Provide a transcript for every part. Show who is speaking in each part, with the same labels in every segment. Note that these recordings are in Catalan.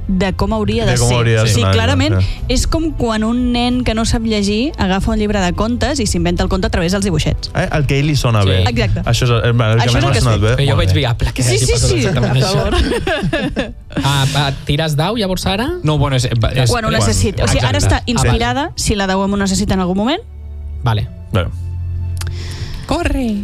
Speaker 1: de com hauria de ser. Sí, clarament és com quan un nen que no sap llegir agafa un llibre de contes i s'inventa el conte a través dels dibuixets.
Speaker 2: El que a ell li sona bé.
Speaker 1: Exacte.
Speaker 2: Això és el que m'ha sonat bé.
Speaker 3: Jo veig viable.
Speaker 1: Sí, per favor.
Speaker 3: Tires dau, llavors ara?
Speaker 4: No, bueno,
Speaker 1: quan ho necessita. O sigui, ara està inspirada, si la dau ho necessita en algun moment.
Speaker 3: Vale.
Speaker 1: Corre!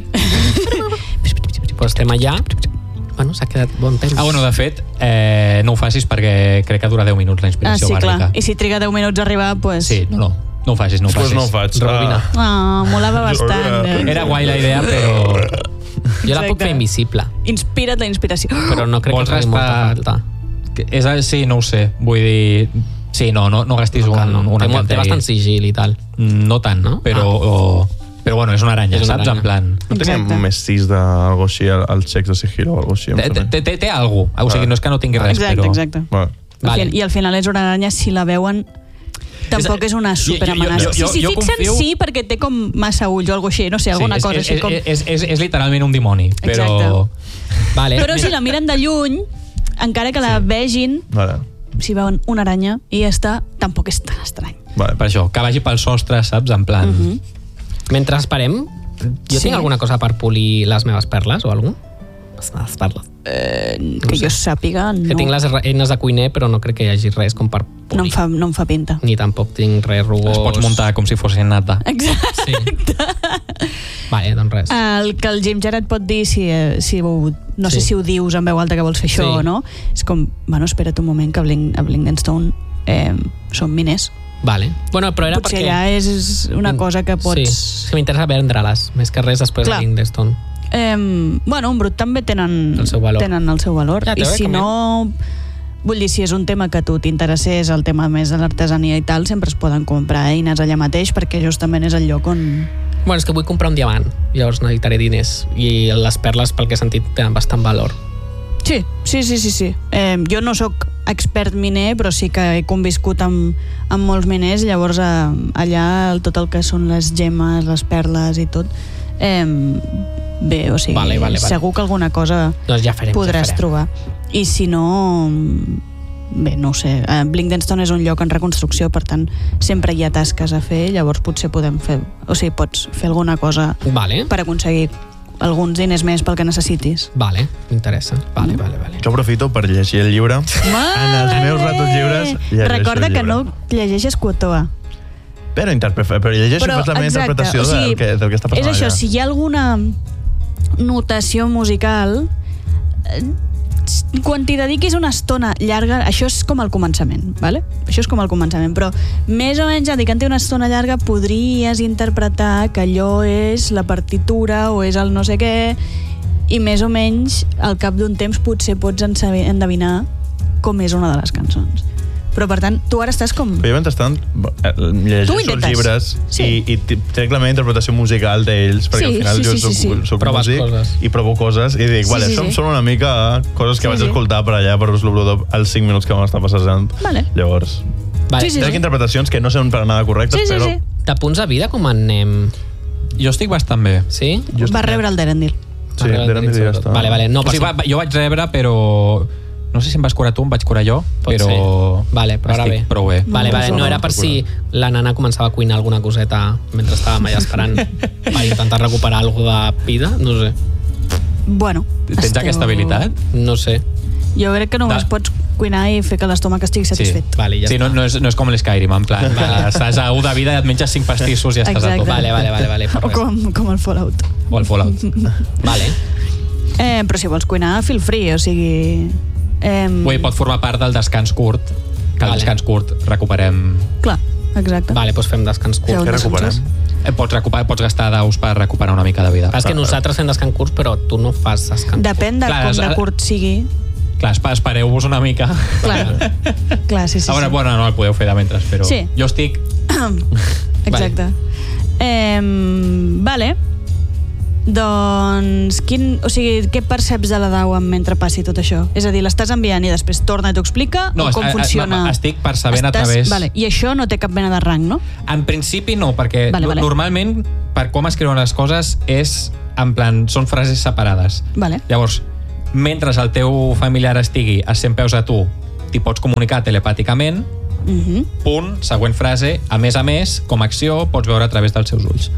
Speaker 3: Pues estem allà. Bueno, s'ha quedat bon temps.
Speaker 4: Bueno, de fet, no ho facis perquè crec que dura 10 minuts la inspiració bàrrica.
Speaker 1: Clar. I si triga 10 minuts a arribar, doncs...
Speaker 4: Sí, no ho facis.
Speaker 2: Pues no ho faig.
Speaker 1: Molava bastant.
Speaker 4: Era guai la idea, però...
Speaker 3: Jo la puc fer invisible.
Speaker 1: Inspira't la inspiració.
Speaker 3: Però no crec que faci molta falta.
Speaker 4: Sí, no ho sé. Vull dir... Sí, no gastis un encanteri.
Speaker 3: Té bastant sigil i tal.
Speaker 4: No tant, no? Però bueno, és una aranya, saps? En plan...
Speaker 2: No teníem més 6 d'algo així, el xecs de sigilo o algo així.
Speaker 4: Té algo. O sigui, no és que no tingui res, però...
Speaker 1: Exacte. I al final és una aranya, si la veuen... Tampoc és una superamenaça. Si s'hi fixen, sí, perquè té com massa ulls o alguna així, no sé, alguna cosa així com...
Speaker 4: És literalment un dimoni, però...
Speaker 1: Però si la miren de lluny, encara que la vegin, si veuen una aranya i ja està, tampoc és tan estrany.
Speaker 4: Per això, que vagi pel sostre, saps? En plan...
Speaker 3: Mentre esperem, jo tinc alguna cosa per polir les meves perles o alguna cosa? Les perles.
Speaker 1: Que jo sàpiga, no.
Speaker 3: Que tinc les eines de cuiner, però no crec que hi hagi res com per polir.
Speaker 1: No em fa pinta.
Speaker 3: Ni tampoc tinc res rugós.
Speaker 4: Es pots muntar com si fossin nata.
Speaker 1: Exacte.
Speaker 3: Vale, doncs res.
Speaker 1: El que el Jim Jarrett pot dir, no sé si ho dius en veu alta que vols fer això o no, és com, bueno, espera't un moment que a Blink Stone són miners.
Speaker 3: Vale. Bueno, però era
Speaker 1: potser allà és una cosa que pots...
Speaker 3: Sí, que m'interessa vendre-les, més que res després de Blink Stone.
Speaker 1: Bueno, un brut també tenen el seu valor. I si no... Vull dir, si és un tema que a tu t'interessés, el tema més de l'artesania i tal, sempre es poden comprar eines allà mateix, perquè justament és el lloc on...
Speaker 3: Bueno, és que vull comprar un diamant, llavors necessitaré diners. I les perles, pel que he sentit, tenen bastant valor.
Speaker 1: Sí. Jo no sóc expert miner, però sí que he conviscut amb molts miners, llavors allà tot el que són les gemmes, les perles i tot, bé, o sigui, vale. Segur que alguna cosa podràs trobar. I si no... Bé, no ho sé. Blink Stone és un lloc en reconstrucció, per tant, sempre hi ha tasques a fer, llavors potser podem fer... O sigui, pots fer alguna cosa per aconseguir alguns diners més pel que necessitis.
Speaker 3: Vale, m'interessa. Vale.
Speaker 2: Jo aprofito per llegir el llibre. En els meus ratos lliures llegeixo
Speaker 1: recorda que no llegeixes Quotoa.
Speaker 2: Però llegeixo fas la meva interpretació del que està passant allà.
Speaker 1: És això, si hi ha alguna notació musical, quan t'hi dediquis una estona llarga, això és com al començament, ¿vale? Això és com al començament, però més o menys dedicant-hi una estona llarga podries interpretar que allò és la partitura o és el no sé què, i més o menys al cap d'un temps potser pots endevinar com és una de les cançons. Però, per tant, tu ara estàs com...
Speaker 2: Però jo mentrestant llegeixo els llibres i trec la meva interpretació musical d'ells, perquè al final jo soc músic i provo coses i dic, vale, això em sona una mica a coses que vaig escoltar per allà per Oslo als 5 minuts que vam estar passejant. Llavors, trec interpretacions que no són per nada correctes, però...
Speaker 3: De punts de vida, com anem?
Speaker 4: Jo estic bastant bé.
Speaker 3: Sí?
Speaker 1: Va rebre el Derendil.
Speaker 2: Sí, Derendil ja està.
Speaker 3: Vale.
Speaker 4: Jo vaig rebre, però... No sé si em vas curar tu, em vaig curar jo, però...
Speaker 3: Vale, però ara bé.
Speaker 4: Prou bé.
Speaker 3: Vale, no era per si la nana començava a cuinar alguna coseta mentre estàvem allà esperant per intentar recuperar alguna de vida, no sé.
Speaker 1: Bueno.
Speaker 4: Tens aquesta habilitat?
Speaker 3: No sé.
Speaker 1: Jo crec que només pots cuinar i fer que l'estómac estigui satisfet.
Speaker 3: Sí, vale, ja
Speaker 4: sí, no és com l'Skyrim, en plan, estàs a 1 de vida i et menges 5 pastissos i ja estàs a tot.
Speaker 3: Vale.
Speaker 1: O com el Fallout.
Speaker 4: O el Fallout.
Speaker 3: Vale.
Speaker 1: Però si vols cuinar, feel free, o sigui...
Speaker 4: Pot formar part del descans curt, que al descans curt recuperem...
Speaker 1: Clar, exacte.
Speaker 3: Vale, doncs fem descans curt.
Speaker 2: Què recuperem?
Speaker 4: Pots gastar daus per recuperar una mica de vida.
Speaker 3: És que nosaltres fem descans curts, però tu no fas descans curts.
Speaker 1: Depèn de com de curt sigui.
Speaker 4: Clar, espereu-vos una mica.
Speaker 1: Clar, sí.
Speaker 4: Bueno, no el podeu fer de mentre, però jo estic...
Speaker 1: Exacte. Vale. Doncs, què perceps de la DAW mentre passi tot això? És a dir, l'estàs enviant i després torna i t'ho explica?
Speaker 4: No,
Speaker 1: com funciona?
Speaker 4: Estic percebent a través...
Speaker 1: I això no té cap mena de rang, no?
Speaker 4: En principi no, perquè normalment, per com escriuen les coses, és, en plan, són frases separades. Llavors, mentre el teu familiar estigui a 100 peus a tu, t'hi pots comunicar telepàticament, punt, següent frase, a més, com a acció, pots veure a través dels seus ulls.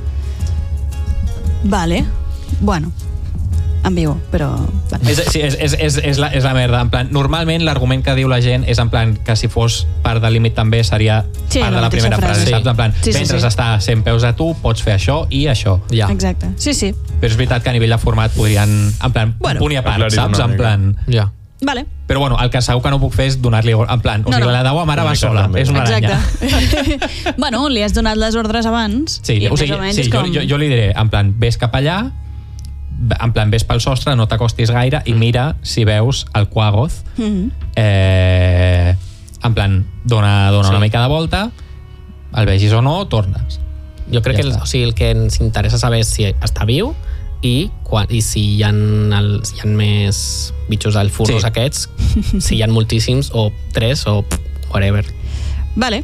Speaker 1: Vale, bueno, ambigu, però... Vale.
Speaker 4: És la merda, en plan, normalment l'argument que diu la gent és en plan que si fos part del límit també seria part de la primera frase, saps? En plan, mentre està 100 peus a tu, pots fer això i això. Ja.
Speaker 1: Exacte, sí.
Speaker 4: Però és veritat que a nivell de format podrien, en plan, punt i a part, saps? En plan...
Speaker 3: Ja.
Speaker 1: Vale.
Speaker 4: Però bueno, el que segur que no puc fer és donar-li en plan, o sigui, la Dawa mare va sola, és una aranya.
Speaker 1: Exacte. Bueno, li has donat les ordres abans.
Speaker 4: Sí, o sigui, jo li diré, en plan, vés cap allà, en plan, vés pel sostre, no t'acostis gaire i mira si veus el Quaggoth. En plan, dona una mica de volta, el vegis o no, tornes.
Speaker 3: Jo crec que el que ens interessa saber és si està viu i si hi ha més bitxos al furros aquests, si hi ha moltíssims o 3 o whatever.
Speaker 1: Vale.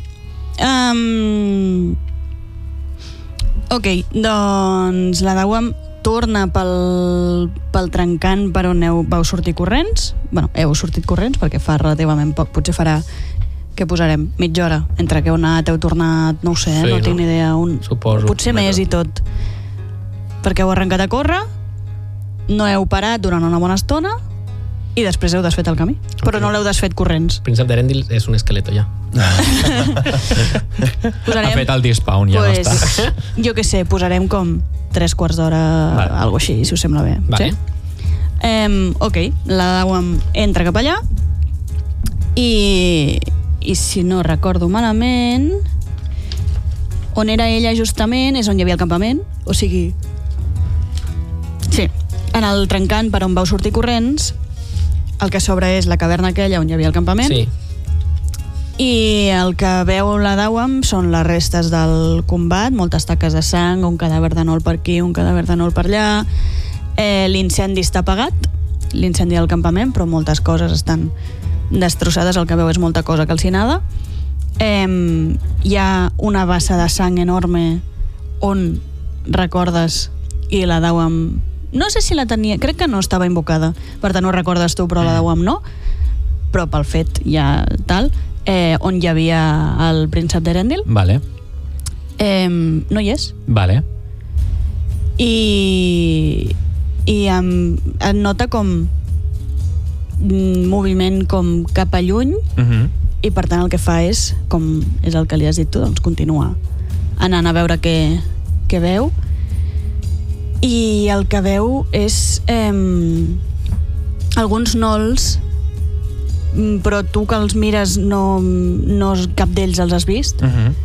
Speaker 1: Ok, doncs la Dawam torna pel trencant per on vau sortir corrents. Bueno, heu sortit corrents perquè fa relativament poc, potser farà que posarem mitja hora entre que heu anat, heu tornat, no ho sé, no tinc ni idea,
Speaker 3: suposo,
Speaker 1: potser més i tot, perquè heu arrencat a córrer, no heu parat durant una bona estona i després heu desfet el camí, però no l'heu desfet corrents.
Speaker 3: Príncep d'Erendil és un esqueleto ja.
Speaker 4: Ha fet el despawn, ja no està.
Speaker 1: Jo què sé, posarem com 3 quarts d'hora, algo així, si us sembla bé.
Speaker 3: Vale.
Speaker 1: Sí? Ok, la Dawam entra cap allà i si no recordo malament, on era ella justament és on hi havia el campament, o sigui, sí, en el trencant per on vau sortir corrents, el que s'obre és la caverna aquella on hi havia el campament.
Speaker 3: Sí.
Speaker 1: I el que veu la Dawam són les restes del combat, moltes taques de sang, un cadàver de nol per aquí, un cadàver de nol per allà. L'incendi està apagat, l'incendi del campament, però moltes coses estan destrossades, el que veu és molta cosa calcinada. Hi ha una bassa de sang enorme on recordes, i la Dawam no sé si la tenia, crec que no estava invocada, per tant ho recordes tu, però la Dawam no, però pel fet ja tal, on hi havia el príncep d'Erendil.
Speaker 4: Vale.
Speaker 1: No hi és.
Speaker 4: Vale.
Speaker 1: I em nota com moviment com cap a lluny, i per tant el que fa és, com és el que li has dit tu, doncs continuar anant a veure què veu, i el que veu és alguns nols, però tu que els mires no cap d'ells els has vist.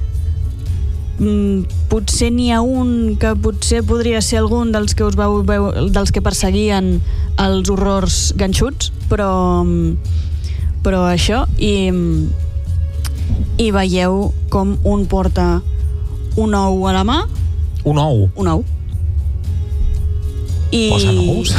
Speaker 1: Potser n'hi ha un que potser podria ser algun dels que us vau veure, dels que perseguien els horrors ganxuts, però això, i veieu com un porta un ou a la mà.
Speaker 4: Un ou?
Speaker 1: Un ou.
Speaker 4: Posa nous?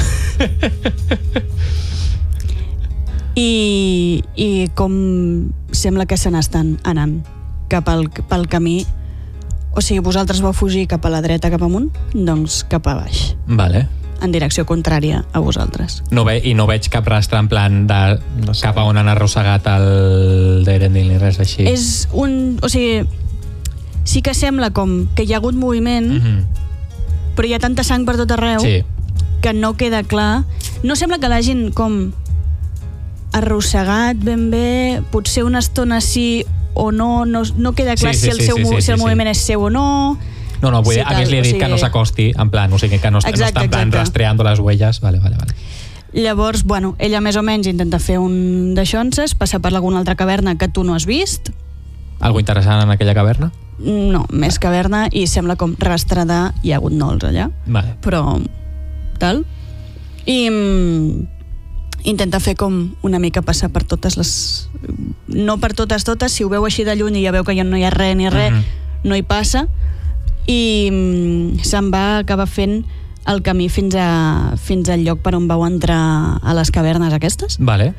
Speaker 1: I com sembla que se n'estan anant pel camí. O sigui, vosaltres vau fugir cap a la dreta, cap amunt, doncs cap a baix.
Speaker 4: Vale.
Speaker 1: En direcció contrària a vosaltres.
Speaker 4: I no veig cap rastre en plan de cap a on han arrossegat el d'Erendil ni res així.
Speaker 1: És un... O sigui, sí que sembla com que hi ha hagut moviment, però hi ha tanta sang per tot arreu que no queda clar. No sembla que l'hagin com arrossegat ben bé, potser una estona sí o no queda clar si el moviment és seu o no.
Speaker 4: No, vull dir, a més li he dit que no s'acosti, en plan, o sigui, que no està en plan rastreando les huellas. Vale.
Speaker 1: Llavors, bueno, ella més o menys intenta fer un d'aixonses, passar per alguna altra caverna que tu no has vist.
Speaker 4: Algo interessant en aquella caverna?
Speaker 1: No, més caverna, i sembla com rastredar, hi ha hagut nols allà.
Speaker 4: Vale.
Speaker 1: Però, tal. I intenta fer com una mica passar per totes les... No per totes, si ho veu així de lluny i ja veu que ja no hi ha res ni res, no hi passa, i se'n va acabar fent el camí fins al lloc per on vau entrar a les cavernes aquestes.
Speaker 4: Vale.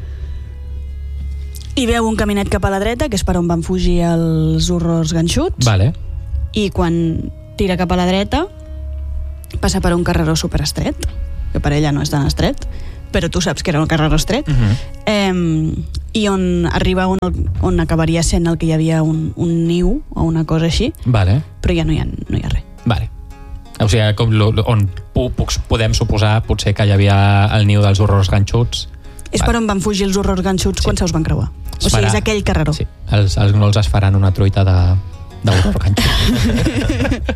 Speaker 1: I veu un caminet cap a la dreta, que és per on van fugir els horrors ganxuts.
Speaker 4: Vale.
Speaker 1: I quan tira cap a la dreta passa per un carreró superestret, que per ella no és tan estret, però tu saps que era un carreró estret. i on arriba on acabaria sent el que hi havia un niu o una cosa així,
Speaker 4: vale.
Speaker 1: Però ja no hi ha res.
Speaker 4: Vale. O sigui, on podem suposar potser que hi havia el niu dels horrors ganxuts.
Speaker 1: És per on van fugir els horrors ganxuts quan se'ls van creuar. O sigui, és aquell carreró.
Speaker 4: Sí, els gnolls es faran una truita d'horror ganxut.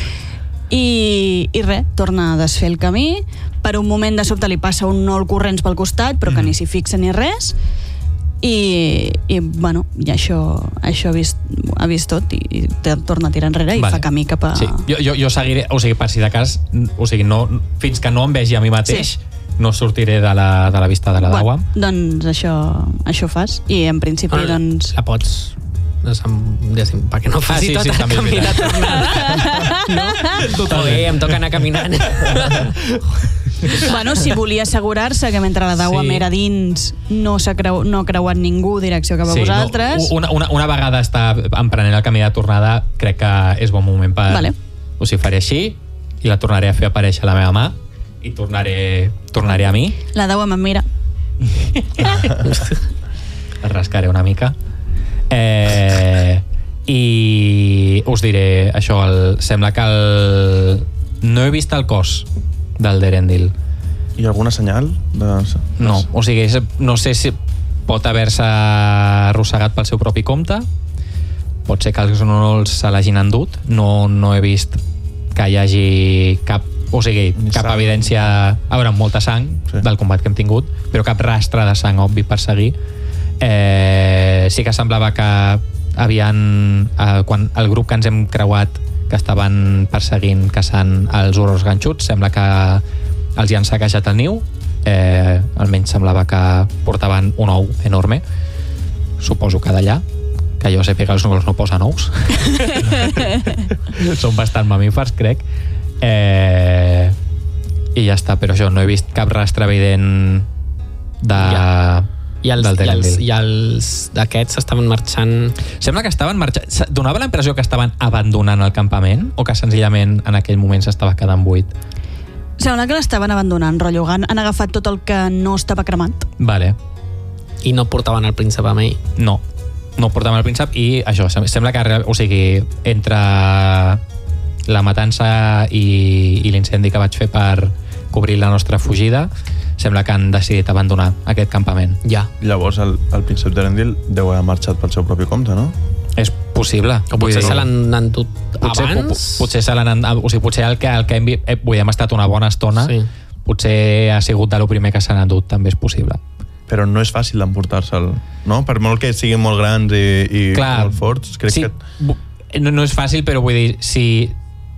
Speaker 1: I res, torna a desfer el camí. Per un moment de sobte li passa un gnoll corrents pel costat, però que ni s'hi fixa ni res. I bueno, i això ha vist tot i torna a tirar enrere i fa camí cap a...
Speaker 4: Sí. Jo seguiré, o sigui, per si de cas, o sigui, no, fins que no em vegi a mi mateix, no sortiré de la vista de la Dawam.
Speaker 1: Doncs això fas, i en principi doncs...
Speaker 3: La pots... perquè no faci tot el camí de tornada. No? Em toca anar caminant.
Speaker 1: Bueno, si volia assegurar-se que mentre la Dawam era dins no ha creuat ningú direcció cap a vosaltres...
Speaker 4: Una vegada està emprenent el camí de tornada, crec que és bon moment per...
Speaker 1: Vale.
Speaker 4: O sigui, faré així i la tornaré a fer aparèixer a la meva mà i tornaré a mi.
Speaker 1: La Dawam em mira.
Speaker 4: El rascaré una mica. I us diré això, sembla que no he vist el cos del Derendil.
Speaker 2: I alguna senyal?
Speaker 4: No, o sigui, no sé si pot haver-se arrossegat pel seu propi compte, pot ser que els gnolls se l'hagin endut, no he vist que hi hagi cap evidència, a veure, molta sang del combat que hem tingut, però cap rastre de sang obvi per seguir. Sí que semblava que quan el grup que ens hem creuat, que estaven perseguint, caçant els horrors ganxuts, sembla que els hi han saquejat el niu, almenys semblava que portaven un ou enorme, suposo que d'allà, que jo sé que els gnolls no posen ous. Són bastant mamífers, crec. I ja està, però això, no he vist cap rastre evident
Speaker 3: I els d'aquests estaven marxant...
Speaker 4: Sembla que estaven marxant... Donava la impressió que estaven abandonant el campament o que senzillament en aquell moment s'estava quedant buit?
Speaker 1: Sembla que l'estaven abandonant, rotllo. Han agafat tot el que no estava cremat.
Speaker 4: Vale.
Speaker 3: I no portaven el príncep amb ell?
Speaker 4: No portaven el príncep i això, sembla que, o sigui, entre la matança i l'incendi que vaig fer per cobrir la nostra fugida, sembla que han decidit abandonar aquest campament.
Speaker 3: Ja.
Speaker 2: Llavors el príncep Derendil deu haver marxat pel seu propi compte, no?
Speaker 4: És possible.
Speaker 3: O potser se l'han endut abans?
Speaker 4: Potser se l'han endut... O sigui, potser el que hem estat una bona estona, potser ha sigut de lo primer que s'han endut, també és possible.
Speaker 2: Però no és fàcil d'emportar-se'l, no? Per molt que siguin molt grans i molt forts, crec que...
Speaker 4: No és fàcil, però vull dir, si...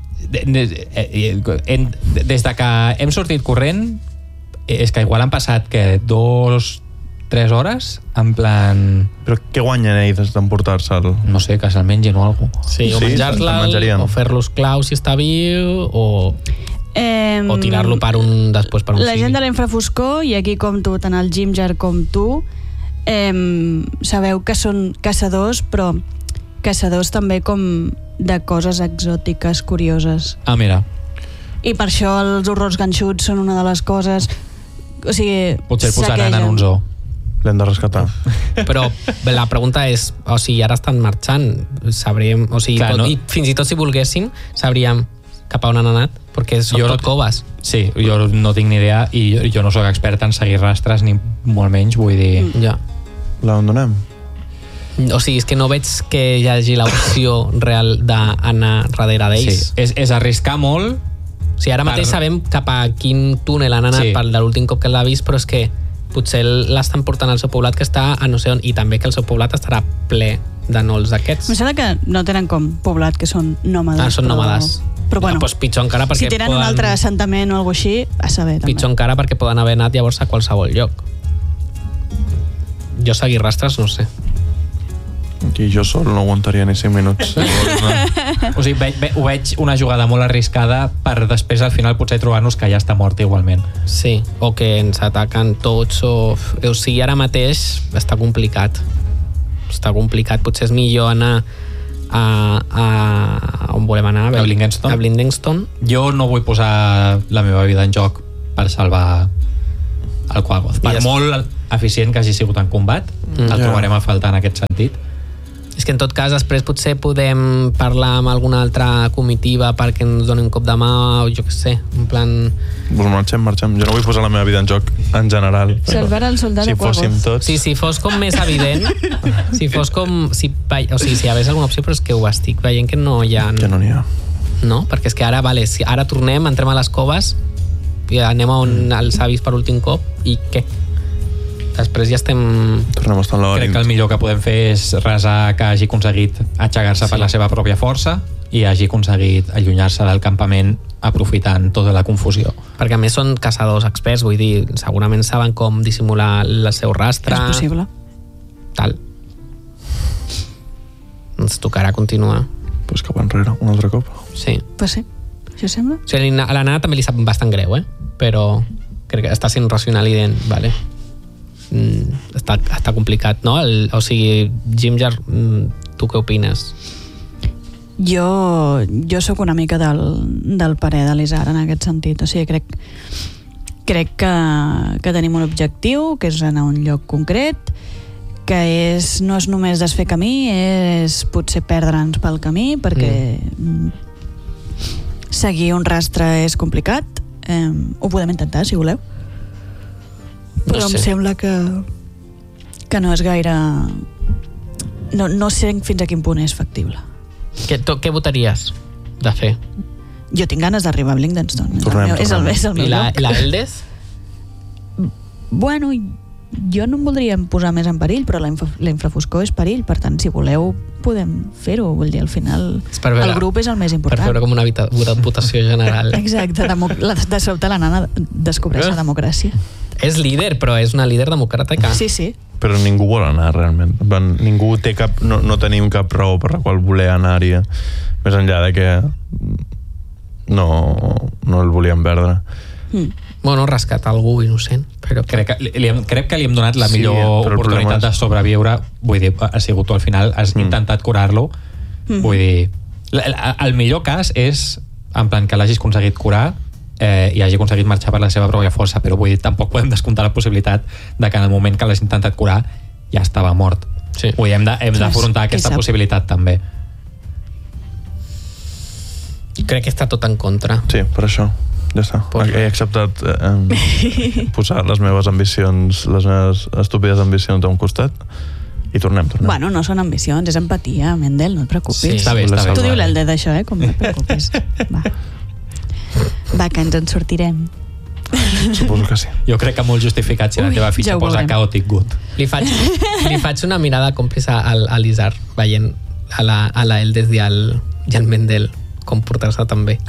Speaker 4: Des de que hem sortit corrent, és que igual han passat, 2-3 hores, en plan...
Speaker 2: Però què guanyen ells d'emportar-se'l?
Speaker 4: No sé, que se'l mengin o alguna cosa.
Speaker 3: Sí, o menjar-la, o fer-los claus si està viu, o tirar-lo després per un
Speaker 1: la gent de l'infrafoscor, i aquí compto tant el Jimjar com tu, sabeu que són caçadors, però caçadors també com de coses exòtiques, curioses.
Speaker 4: Mira.
Speaker 1: I per això els horrors ganxuts són una de les coses... O sigui,
Speaker 4: potser el posaran en un zoo.
Speaker 2: L'hem de rescatar.
Speaker 3: Però la pregunta és, o sigui, ara estan marxant, sabríem, o sigui, i fins i tot si volguéssim, sabríem cap a on han anat, perquè són tot coves.
Speaker 4: Sí, jo no tinc ni idea i jo no sóc expert en seguir rastres, ni molt menys, vull dir...
Speaker 3: Ja.
Speaker 2: L'abandonem?
Speaker 3: O sigui, és que no veig que hi hagi l'opció real d'anar darrere d'ells.
Speaker 4: Sí, és arriscar molt.
Speaker 3: O sigui, ara mateix sabem cap a quin túnel han anat de l'últim cop que l'ha vist, però és que potser l'estan portant al seu poblat que està a no sé on, i també que el seu poblat estarà ple de gnolls d'aquests.
Speaker 1: Em sembla que no tenen com poblat, que són nòmades.
Speaker 3: Són nòmades.
Speaker 1: Però bueno,
Speaker 3: doncs pitjor encara perquè
Speaker 1: si tenen un altre assentament o alguna cosa així, a saber també.
Speaker 3: Pitjor encara perquè poden haver anat llavors a qualsevol lloc. Jo seguir rastres no sé.
Speaker 2: I jo sol no aguantaria ni 5 minuts.
Speaker 4: O sigui, ho veig una jugada molt arriscada per després al final potser trobar-nos que ja està mort igualment.
Speaker 3: Sí, o que ens ataquen tots o sigui, ara mateix està complicat. Potser és millor anar a on volem anar?
Speaker 4: A Blindenston. Jo no vull posar la meva vida en joc per salvar el Quagoth. Per molt eficient que hagi sigut en combat, el trobarem a faltar en aquest sentit.
Speaker 3: És que en tot cas després potser podem parlar amb alguna altra comitiva perquè ens doni un cop de mà o jo què sé, en plan...
Speaker 2: Pues marxem. Jo no vull posar la meva vida en joc en general.
Speaker 1: Salvar el soldat de Quagoth.
Speaker 2: Si fóssim tots...
Speaker 3: Sí, si fos com més evident, si fos com... O sigui, si hi hagués alguna opció, però és que ho estic veient que no hi ha...
Speaker 2: Que no n'hi ha.
Speaker 3: No? Perquè és que ara, vale, si ara tornem, entrem a les coves i anem a on els avis per últim cop i què? Després ja estem...
Speaker 2: Tornem a estar en la
Speaker 4: Crec que el millor que podem fer és resar que hagi aconseguit aixecar-se per la seva pròpia força i hagi aconseguit allunyar-se del campament aprofitant tota la confusió.
Speaker 3: Perquè a més són caçadors experts, vull dir, segurament saben com dissimular el seu rastre.
Speaker 1: És possible.
Speaker 3: Tal. Ens tocarà continuar.
Speaker 2: Pues cap enrere, un altre cop.
Speaker 3: Sí.
Speaker 1: Pues sí, això sembla.
Speaker 3: O sigui, a la Nana també li sap bastant greu, però crec que està sent racional i dient, vale. Està complicat, no? O sigui, Ginger, tu què opines?
Speaker 1: Jo sóc una mica del parer de l'Isar en aquest sentit, o sigui, crec que tenim un objectiu, que és anar a un lloc concret, que no és només desfer camí, és potser perdre'ns pel camí, perquè seguir un rastre és complicat. Ho podem intentar, si voleu. Però em sembla que no és gaire... No sé fins a quin punt és factible.
Speaker 3: Què votaries de fer?
Speaker 1: Jo tinc ganes d'arribar a Blingdenstone. És el meu
Speaker 3: I la Eldez?
Speaker 1: Bueno, jo no em voldria posar més en perill, però la infrafoscor és perill, per tant, si voleu podem fer-ho, vull dir, al final el grup és el més important.
Speaker 3: Per veure com una votació general.
Speaker 1: Exacte, de sobte la Nana descobreix la democràcia.
Speaker 3: És líder, però és una líder democràtica.
Speaker 1: Sí, sí.
Speaker 2: Però ningú vol anar, realment. Ningú té no tenim cap raó per la qual voler anar-hi, més enllà de que no el volíem perdre.
Speaker 3: Bueno, rescatar algú innocent, però...
Speaker 4: Crec que li hem donat la millor oportunitat de sobreviure. Vull dir, ha sigut tu al final, has intentat curar-lo. Vull dir, el millor cas és en plan que l'hagis aconseguit curar i hagi aconseguit marxar per la seva pròpia força, però vull dir, tampoc podem descomptar la possibilitat de que en el moment que l'has intentat curar ja estava mort.
Speaker 3: Sí.
Speaker 4: Vull dir, hem d'afrontar aquesta possibilitat també.
Speaker 3: Crec que està tot en contra.
Speaker 2: Sí, per això. Ja està. He acceptat posar les meves ambicions, les meves estúpides ambicions a un costat i tornem.
Speaker 1: Bueno, no són ambicions, és empatia, Mendel, no et preocupis.
Speaker 3: Sí, està bé.
Speaker 1: Tu diu l'Elde d'això, com no et preocupis. Va, que ens en sortirem.
Speaker 2: Suposo que sí.
Speaker 4: Jo crec que molt justificat si la teva fitxa posa Chaotic Good.
Speaker 3: Li faig una mirada còmplice a l'Isar, veient a la Eldez i al Mendel com portar-se tan bé.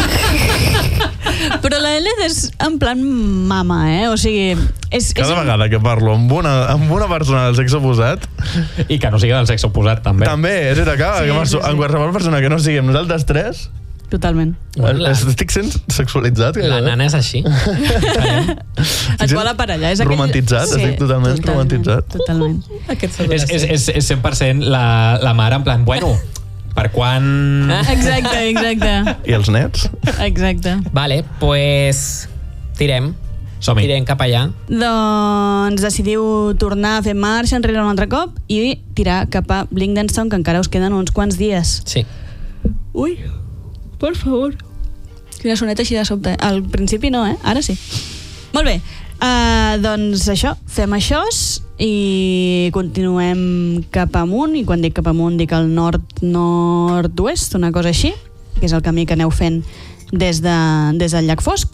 Speaker 1: Però la Eldez és en plan mama, o sigui...
Speaker 2: Cada vegada que parlo amb una persona del sexe oposat...
Speaker 4: I que no sigui del sexe oposat, també.
Speaker 2: També, és acaba, que en qualsevol persona que no siguem nosaltres tres...
Speaker 1: Totalment.
Speaker 2: Estic sent sexualitzat.
Speaker 3: La Nana és així.
Speaker 1: Et vol aparellar.
Speaker 2: Romantitzat, estic totalment romantitzat.
Speaker 1: Totalment.
Speaker 4: És 100% la mare en plan, bueno, per quan...
Speaker 1: Exacte.
Speaker 2: I els nets?
Speaker 1: Exacte.
Speaker 3: Vale, pues tirem.
Speaker 4: Som-hi.
Speaker 3: Tirem cap allà.
Speaker 1: Doncs decidiu tornar a fer marxa enrere un altre cop i tirar cap a Blingdenstone, que encara us queden uns quants dies.
Speaker 3: Sí.
Speaker 1: Ui, per favor. Quina soneta així de sobte. Al principi no, ara sí. Molt bé. Doncs això, fem això i continuem cap amunt, i quan dic cap amunt dic al nord-oest, una cosa així, que és el camí que aneu fent des del llac Fosc.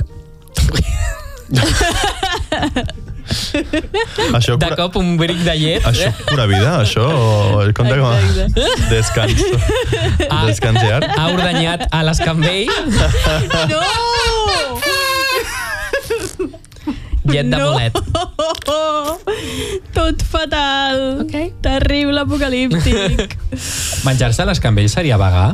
Speaker 2: Això
Speaker 3: de cop un bric de llet.
Speaker 2: Això cura vida, això? Compte com a descansear.
Speaker 3: Ha ordenyat a l'escambell.
Speaker 1: No!
Speaker 3: Llet de bolet.
Speaker 1: Tot fatal.
Speaker 3: Okay.
Speaker 1: Terrible, apocalíptic.
Speaker 4: Menjar-se l'escambell seria vegà?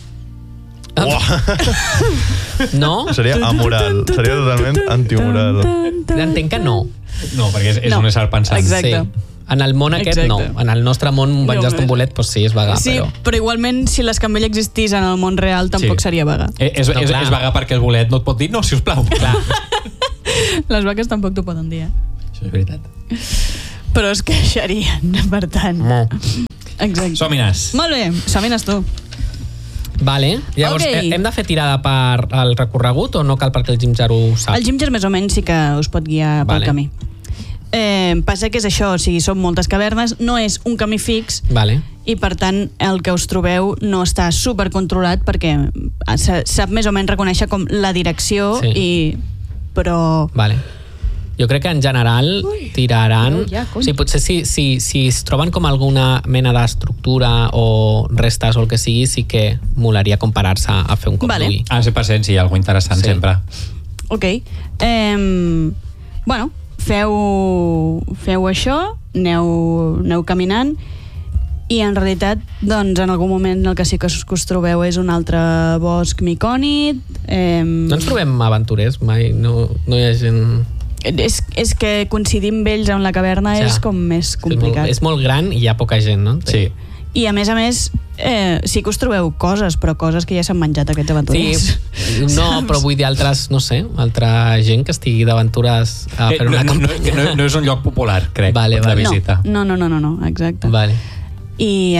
Speaker 3: No?
Speaker 2: Seria amoral. Seria totalment antimoral.
Speaker 3: Entenc que no.
Speaker 4: No, perquè és un ésser pensant.
Speaker 1: Exacte.
Speaker 3: Sí. En el món aquest, no. En el nostre món, menjar-te un bolet, doncs sí, és vegà.
Speaker 1: Sí, però igualment, si l'escambell existís en el món real, tampoc seria vegà.
Speaker 4: És vegà perquè el bolet no et pot dir no, sisplau. Clar.
Speaker 1: Les vaques tampoc t'ho poden dir,
Speaker 4: Això és veritat.
Speaker 1: Però es queixarien, per tant. Exacte.
Speaker 4: Som-hi-nas.
Speaker 1: Molt bé, som-hi-nas tu.
Speaker 3: Vale, llavors hem de fer tirada per al recorregut o no cal perquè el Ginger ho sap?
Speaker 1: El Ginger més o menys sí que us pot guiar pel camí. Passa que és això, o sigui, són moltes cavernes, no és un camí fix, i per tant el que us trobeu no està supercontrolat perquè sap més o menys reconèixer com la direcció, però...
Speaker 3: Vale. Jo crec que en general tiraran... O sigui, potser si es troben com alguna mena d'estructura o restes o el que sigui, sí que molaria comparar-se a fer un cop d'ull.
Speaker 4: 100%, sí, alguna interessant sempre.
Speaker 1: Ok. Bueno, feu això, aneu caminant, i en realitat, doncs, en algun moment el que sí que us trobeu és un altre bosc micònid.
Speaker 3: No ens trobem aventurers mai? No hi ha gent...
Speaker 1: És que coincidim amb ells en la caverna és com més complicat.
Speaker 3: És molt gran i hi ha poca gent, no?
Speaker 4: Sí.
Speaker 1: I a més, sí que us trobeu coses, però coses que ja s'han menjat aquests aventurers.
Speaker 3: Sí, no, però vull dir altres, no sé, altra gent que estigui d'aventures a fer una campanya.
Speaker 4: No és un lloc popular, crec, de visita.
Speaker 1: No, exacte.
Speaker 3: Vale.
Speaker 1: I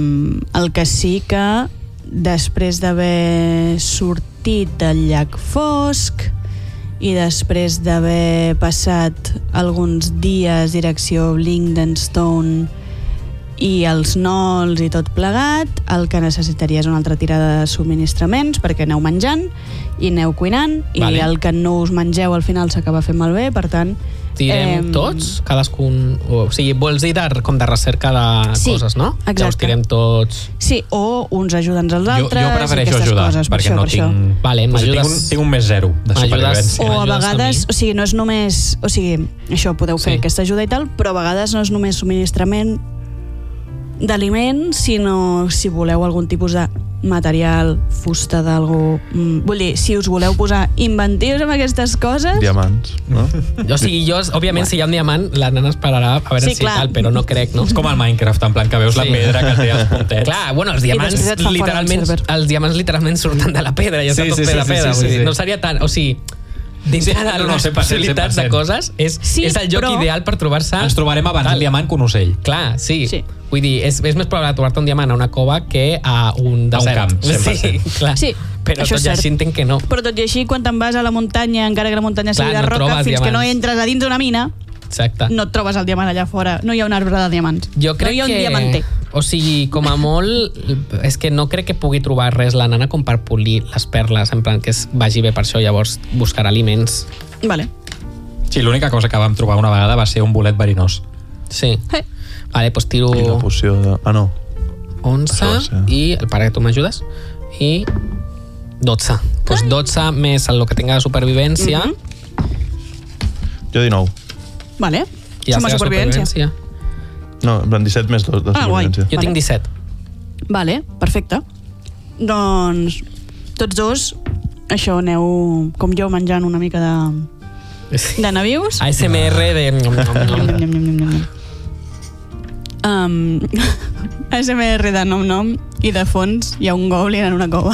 Speaker 1: el que sí que després d'haver sortit del llac Fosc i després d'haver passat alguns dies direcció Blingdenstone i els Gnolls i tot plegat, el que necessitaria és una altra tirada de subministraments perquè aneu menjant i aneu cuinant, i el que no us mengeu al final s'acaba fent malbé, per tant...
Speaker 3: Tirem tots? Cadascun... O sigui, vols dir com de recerca de coses, no?
Speaker 1: Exacte.
Speaker 3: Llavors tirem tots...
Speaker 1: Sí, o uns ajudants als altres...
Speaker 4: Jo prefereixo ajudar, perquè no tinc...
Speaker 3: Vale, m'ajudes...
Speaker 4: Tinc un +0 de supervivència.
Speaker 1: O a vegades, o sigui, no és només... O sigui, això, podeu fer aquesta ajuda i tal, però a vegades no és només subministrament d'aliment, sinó si voleu algun tipus de material, fusta d'algú... Vull dir, si us voleu posar inventius amb aquestes coses...
Speaker 2: Diamants, no?
Speaker 3: O sigui, òbviament, si hi ha un diamant, la nana esperarà a veure si tal, però no crec, no?
Speaker 4: És com al Minecraft, en plan que veus la pedra que té els puntets.
Speaker 3: Clar, bueno, els diamants literalment surten de la pedra, ja està tot ple de pedra. No seria tant... O sigui, dintre de les possibilitats de coses, és el lloc ideal per trobar-se...
Speaker 4: Ens trobarem abans el diamant que un ocell.
Speaker 3: Clar, sí. Vull dir, és més probable trobar-te un diamant a una cova que a un desert.
Speaker 4: A un camp, 100%.
Speaker 3: Sí, clar. Però tot i així entenc que no.
Speaker 1: Però tot i així, quan te'n vas a la muntanya, encara que la muntanya sigui de roca, fins que no entres a dins d'una mina, no et trobes el diamant allà fora. No hi ha un arbre de diamants.
Speaker 3: Jo crec
Speaker 1: no hi ha un diamanter.
Speaker 3: O sigui, com a molt, és que no crec que pugui trobar res la nana com per polir les perles, en plan que vagi bé per això, llavors buscarà aliments.
Speaker 1: Vale.
Speaker 4: Sí, l'única cosa que vam trobar una vegada va ser un bolet verinós.
Speaker 3: Sí. Vale, doncs tiro...
Speaker 2: I la poció de... Ah, no.
Speaker 3: 11 i el pare que tu m'ajudes i 12. Doncs 12 més el que tinga de supervivència.
Speaker 2: Jo 19.
Speaker 1: Vale.
Speaker 3: Som a supervivència.
Speaker 2: No, en plan 17 més 2 de supervivència.
Speaker 3: Jo tinc 17.
Speaker 1: Vale, perfecte. Doncs tots dos, això, aneu com jo menjant una mica de navius.
Speaker 3: ASMR de...
Speaker 1: ASMR de nom i de fons hi ha un goblin en una cova.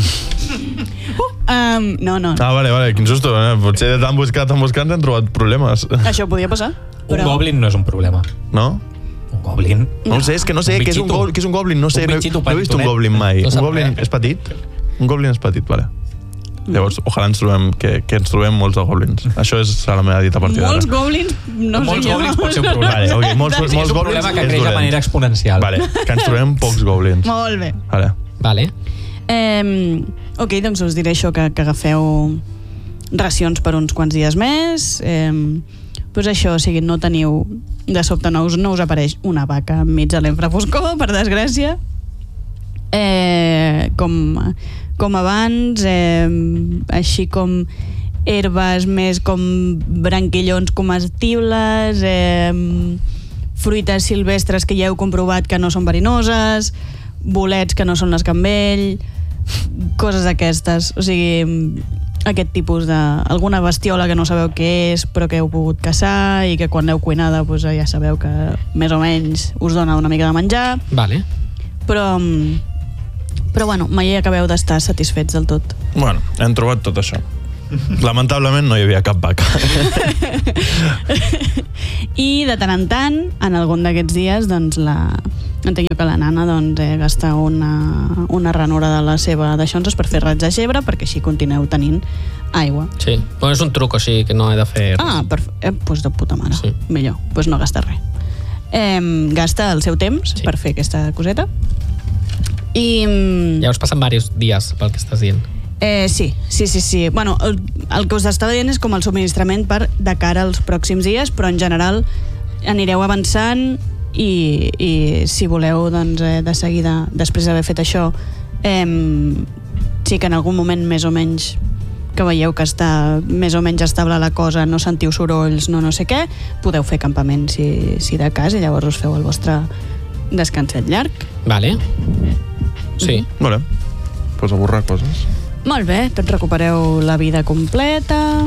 Speaker 1: No.
Speaker 2: Ah, vale, quin susto. Potser t'han buscat han trobat problemes.
Speaker 1: Això podia passar.
Speaker 4: Un goblin no és un problema.
Speaker 2: No?
Speaker 4: Un goblin?
Speaker 2: No ho sé, és que no sé què és un goblin. No sé, no he vist un goblin mai. Un goblin és petit? Un goblin és petit, vale. Llavors, ojalà ens trobem molts de goblins. Això és la meva dita partida.
Speaker 1: Molts goblins, no sé jo.
Speaker 4: Molts goblins pot ser un problema.
Speaker 2: Vale, okay. Molts
Speaker 4: és un problema que creix de manera exponencial.
Speaker 2: Vale, que ens trobem pocs goblins.
Speaker 1: Molt bé.
Speaker 3: Vale.
Speaker 1: Ok, doncs us diré això, que agafeu racions per uns quants dies més. Doncs això, o sigui, no teniu... De sobte no us apareix una vaca enmig de l'infrafoscor, per desgràcia. Com abans, així com herbes més com branquillons comestibles, fruites silvestres que ja heu comprovat que no són verinoses, bolets que no són l'escambell, coses d'aquestes. O sigui, aquest tipus de... alguna bestiola que no sabeu què és però que heu pogut caçar i que quan l'heu cuinada doncs ja sabeu que més o menys us dona una mica de menjar.
Speaker 3: Vale.
Speaker 1: Però bueno, mai acabeu d'estar satisfets del tot.
Speaker 2: Bueno, hem trobat tot això. Lamentablement no hi havia cap vaca.
Speaker 1: I de tant en tant, en algun d'aquests dies, doncs entenc que la nana gasta una ranura de la seva d'aixonses per fer raig de gebre, perquè així continueu tenint aigua.
Speaker 3: Sí, però és un truc, o sigui que no he de fer res.
Speaker 1: Doncs de puta mare. Sí. Millor, doncs no gasta res. Gasta el seu temps per fer aquesta coseta. I
Speaker 3: llavors passen diversos dies pel que estàs dient.
Speaker 1: Sí. Bueno, el que us estava dient és com el subministrament de cara als pròxims dies, però en general anireu avançant i si voleu, doncs, de seguida, després d'haver fet això, sí que en algun moment més o menys que veieu que està més o menys estable la cosa, no sentiu sorolls, no sé què, podeu fer campament si de cas, i llavors us feu el vostre descanset llarg.
Speaker 3: Vale. Sí.
Speaker 2: Vale. Pues a borrar coses.
Speaker 1: Molt bé, tots recupereu la vida completa.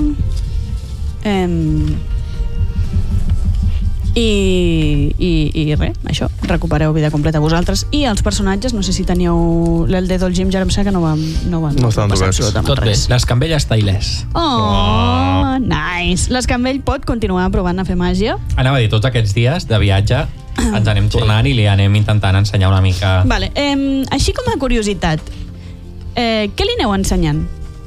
Speaker 1: I res, això, recupereu vida completa vosaltres i els personatges. No sé si teníeu el dedo al Jim, ja em sembla que no van passar absolutament res.
Speaker 4: L'Escambell està il·lès.
Speaker 1: Oh, nice. L'Escambell pot continuar provant a fer màgia.
Speaker 4: Anava a dir, tots aquests dies de viatge ens anem tornant i li anem intentant ensenyar una mica.
Speaker 1: Vale, així com a curiositat, què li aneu ensenyant?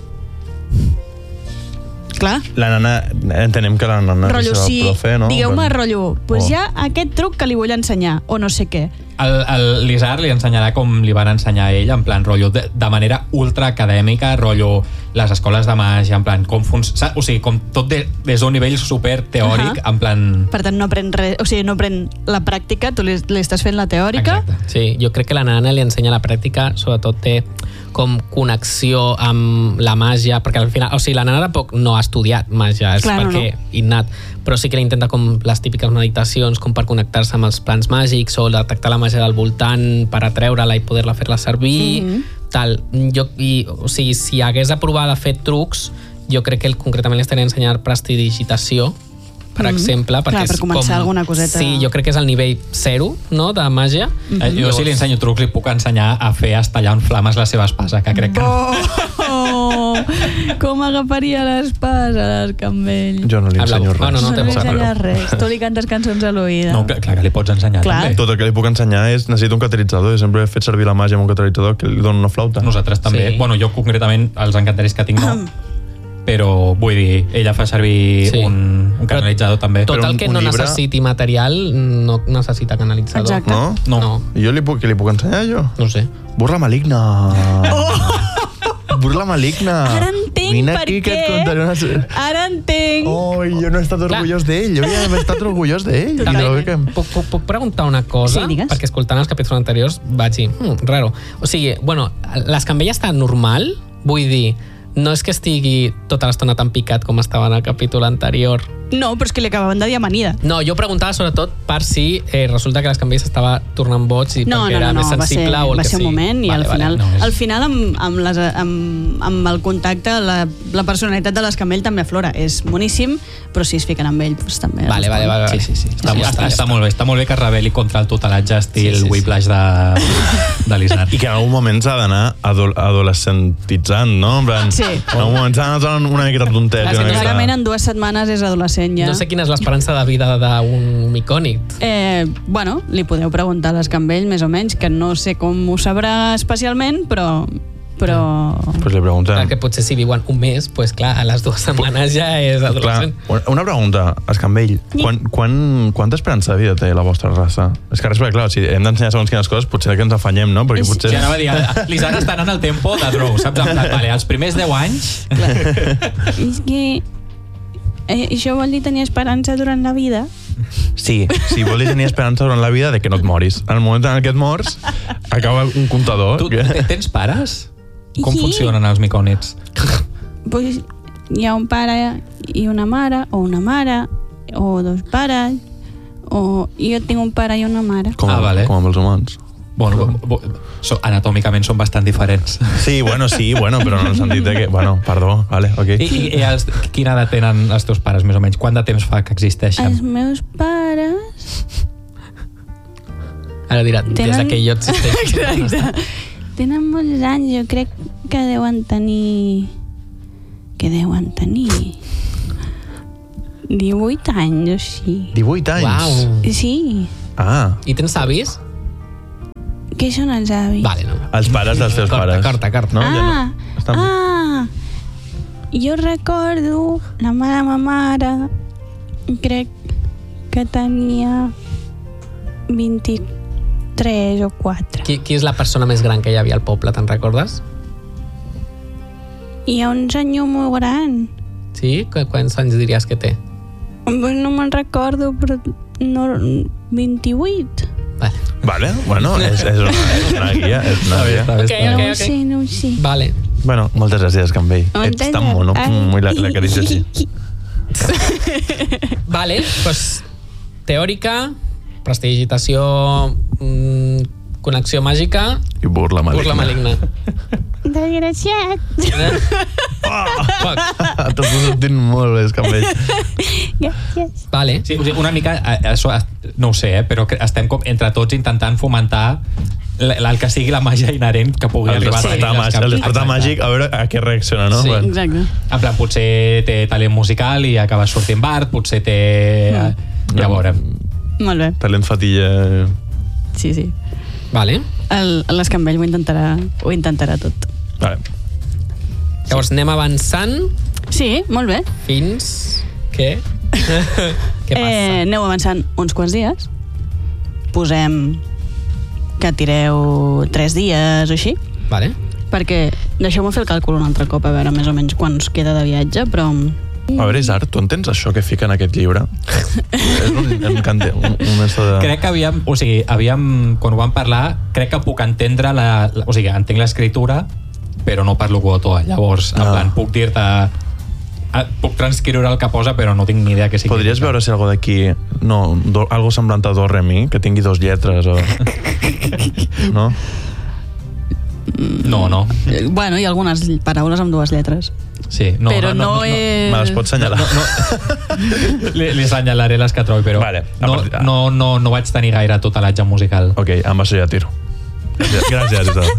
Speaker 1: Clar.
Speaker 2: La nana, entenem que la nana
Speaker 1: rotllo,
Speaker 2: és el profe, no?
Speaker 1: Digueu-me, rotllo, pues ja aquest truc que li vull ensenyar, o no sé què.
Speaker 4: L'Isar li ensenyarà com li van ensenyar a ell, en plan, rotllo, de manera ultra acadèmica, rotllo, les escoles de màgia, en plan, com funciona, o sigui, com tot des d'un nivell super teòric, en plan...
Speaker 1: Per tant, no pren res, o sigui, no pren la pràctica, tu li estàs fent la teòrica.
Speaker 3: Exacte. Sí, jo crec que la nana li ensenya la pràctica, sobretot té com connexió amb la màgia, perquè al final, o sigui, la nana tampoc no ha estudiat màgia, és perquè innat, però sí que l'intenta com les típiques meditacions, com per connectar-se amb els plans màgics o detectar la màgia del voltant per atreure-la i poder-la fer-la servir, tal. O sigui, si hagués de provar de fer trucs, jo crec que concretament li estaria ensenyant prestidigitació, per exemple, perquè
Speaker 1: clar, per començar alguna coseta.
Speaker 3: Sí, jo crec que és el nivell 0, no?, de màgia.
Speaker 4: Jo si li ensenyo trucs li puc ensenyar a fer estallar en flames la seva espasa, que crec que...
Speaker 1: Com agafaria l'espasa, l'Escambell?
Speaker 2: Jo no li ensenyo res.
Speaker 1: No li ensenyes res. Tu li cantes cançons a l'oïda.
Speaker 4: No, clar que li pots ensenyar també.
Speaker 2: Tot el que li puc ensenyar és necessito un catalitzador, i sempre he fet servir la màgia amb un catalitzador que li dona una flauta.
Speaker 4: Nosaltres també. Sí. Bueno, jo concretament els encanteris que tinc no, però vull dir, ella fa servir un canalitzador també.
Speaker 3: Tot el que no necessiti material no necessita canalitzador.
Speaker 1: Exacte.
Speaker 2: No. I jo què li puc ensenyar, jo?
Speaker 3: No sé.
Speaker 2: Burla maligna. Burla maligna.
Speaker 1: Ara entenc per què. Ara entenc.
Speaker 2: Jo no he estat orgullós d'ell. Jo havia estat orgullós d'ell.
Speaker 3: Puc preguntar una cosa?
Speaker 1: Sí,
Speaker 3: perquè escoltant els capítols anteriors vaig dir, raro. O sigui, bueno, l'Escambell està normal? Vull dir, no és que estigui tota l'estona tan picat com estava en el capítol anterior.
Speaker 1: No, però és que li acabaven de dir amanida.
Speaker 3: No, jo preguntava sobretot per si resulta que l'Escambell s'estava tornant boig i perquè era més sensible o el que sigui.
Speaker 1: Va ser un moment i al final amb el contacte la personalitat de l'Escambell també aflora. És boníssim, però si es fiquen amb ell doncs també...
Speaker 3: Vale.
Speaker 4: Sí. Està molt bé. Està molt bé que es rebel·li contra el tutelatge estil Whiplash de l'Isar.
Speaker 2: I que en algun moment s'ha d'anar adolescentitzant, no? En plan, en algun moment s'ha d'anar una miqueta tontet.
Speaker 1: Clarament en 2 setmanes és adolescent ja.
Speaker 3: No sé quina és l'esperança de vida d'un micònic.
Speaker 1: Bueno, li podeu preguntar a l'Escambell més o menys, que no sé com ho sabrà especialment, però...
Speaker 2: Pues li preguntem.
Speaker 3: Clar, que potser si viuen un mes, pues clar, a les 2 setmanes ja és adolescent.
Speaker 2: Una pregunta, Escambell. Quanta esperança de vida té la vostra raça? És que res, perquè clar, si hem d'ensenyar segons quines coses, potser que ens afanyem, no? Perquè potser...
Speaker 4: Ja anava a dir, l'Isar està anant al tempo de Drow, saps? Vale, els primers 10 anys...
Speaker 1: És que... això vol dir tenir esperança durant la vida?
Speaker 2: Sí, vol dir tenir esperança durant la vida de que no et moris. En el moment en què et mors, acaba un comptador.
Speaker 4: Tu tens pares? Com funcionen els micònids?
Speaker 1: Pues hi ha un pare i una mare, o 2 pares, o jo tinc un pare i una mare.
Speaker 2: Com amb els humans.
Speaker 4: Bueno, anatòmicament són bastant diferents.
Speaker 2: Sí, però en el sentit de que... Bueno, perdó, vale, ok.
Speaker 4: I quina edat tenen els teus pares, més o menys? Quant de temps fa que existeixen?
Speaker 1: Els meus pares...
Speaker 3: Ara dirà, des que jo existeixo.
Speaker 1: Exacte. Tenen molts anys, jo crec que deuen tenir... que deuen tenir 18 anys o així.
Speaker 2: 18 anys?
Speaker 3: Uau.
Speaker 1: Sí.
Speaker 2: Ah.
Speaker 3: I tens avis?
Speaker 1: Què són els avis?
Speaker 3: Vale, no.
Speaker 2: Els pares dels teus pares.
Speaker 3: Corta.
Speaker 2: No?
Speaker 1: Jo recordo la meva mare, crec que tenia 23 o 4.
Speaker 3: Qui és la persona més gran que hi havia al poble, te'n recordes?
Speaker 1: Hi ha un senyor molt gran.
Speaker 3: Sí? Quants anys diries que té?
Speaker 1: No me'n recordo, però no, 28.
Speaker 2: Vale, bueno, és una guia. És una guia.
Speaker 3: Ok.
Speaker 1: No ho sé.
Speaker 3: Vale.
Speaker 2: Bueno, moltes gràcies, Canvell. Ets tan mono. La carícia així.
Speaker 3: Vale, pues teòrica, prestidigitació, connexió màgica
Speaker 2: i burla maligna.
Speaker 1: Desgraciat.
Speaker 2: T'ho sentint molt bé, Canvell.
Speaker 1: Gràcies.
Speaker 3: Vale.
Speaker 4: Sí, una mica, això, no ho sé, però estem com entre tots intentant fomentar el que sigui la màgia inherent que pugui arribar a tenir
Speaker 2: el despertar màgic, a veure a què reacciona, no?
Speaker 3: Sí,
Speaker 1: exacte.
Speaker 4: En plan, potser té talent musical i acaba sortint Bart, potser té... Ja veurem.
Speaker 1: Molt bé.
Speaker 2: Talent fatilla.
Speaker 1: Sí.
Speaker 3: Vale.
Speaker 1: L'Escambell ho intentarà tot.
Speaker 2: Vale.
Speaker 3: Llavors anem avançant.
Speaker 1: Sí, molt bé.
Speaker 3: Fins que... Què passa?
Speaker 1: Aneu avançant uns quants dies. Posem que tireu 3 dies o així.
Speaker 3: Vale.
Speaker 1: Perquè deixeu-me fer el càlcul un altre cop, a veure més o menys quan us queda de viatge, però...
Speaker 2: A veure, Isar, tu entens això que fica en aquest llibre? És un mestre de...
Speaker 4: Crec que quan ho vam parlar, crec que puc entendre entenc l'escriptura, però no parlo quotó. Llavors, en plan, puc dir-te... Puc transcriure el que posa, però no tinc ni idea què significa.
Speaker 2: Podries veure si algo d'aquí... No, algo semblant a do, re, mi, que tingui 2 lletres o... No?
Speaker 4: No.
Speaker 1: Bueno, hi ha algunes paraules amb 2 lletres.
Speaker 4: Sí,
Speaker 1: però no és...
Speaker 2: Me les pots senyalar.
Speaker 4: Li senyalaré les que trobi, però
Speaker 2: vale,
Speaker 4: no vaig tenir gaire tutelatge musical.
Speaker 2: Ok, amb això ja tiro. Gràcies, Isabel.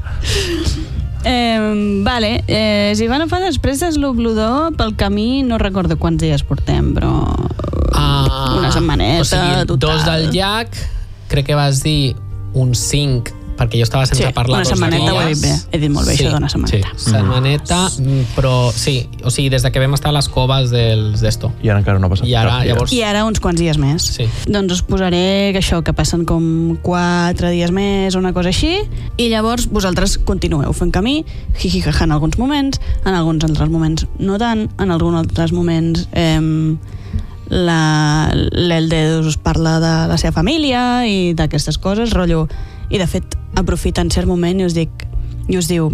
Speaker 1: Vale, si van a fer després de l'Obludor, pel camí no recordo quants dies portem, però una setmaneta,
Speaker 3: o sigui,
Speaker 1: total.
Speaker 3: 2 del llac, crec que vas dir uns 5, perquè jo estava sense parlar 2 dies.
Speaker 1: Una setmaneta ho he dit bé, he dit molt bé això d'una setmaneta.
Speaker 3: Sí, setmaneta, però sí, o sigui, des de que vam estar a les coves d'esto.
Speaker 2: I ara encara no ha passat.
Speaker 1: I ara uns quants dies més.
Speaker 3: Sí.
Speaker 1: Doncs us posaré que passen com 4 dies més o una cosa així, i llavors vosaltres continueu fent camí, jijijaja en alguns moments, en alguns altres moments no tant, en alguns altres moments l'Elde us parla de la seva família i d'aquestes coses, rotllo, i de fet aprofita en cert moment i us diu